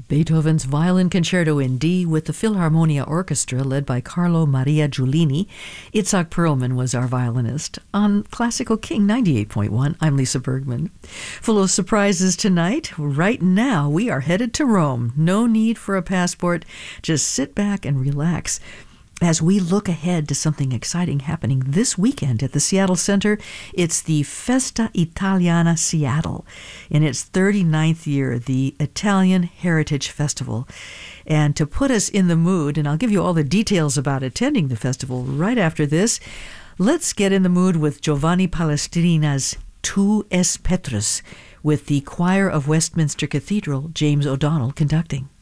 Beethoven's Violin Concerto in D with the Philharmonia Orchestra led by Carlo Maria Giulini. Itzhak Perlman was our violinist. On Classical King 98.1, I'm Lisa Bergman. Full of surprises tonight. Right now, we are headed to Rome. No need for a passport. Just sit back and relax as we look ahead to something exciting happening this weekend at the Seattle Center. It's the Festa Italiana Seattle. In its 39th year, the Italian Heritage Festival. And to put us in the mood, and I'll give you all the details about attending the festival right after this, let's get in the mood with Giovanni Palestrina's Tu es Petrus, with the choir of Westminster Cathedral, James O'Donnell, conducting.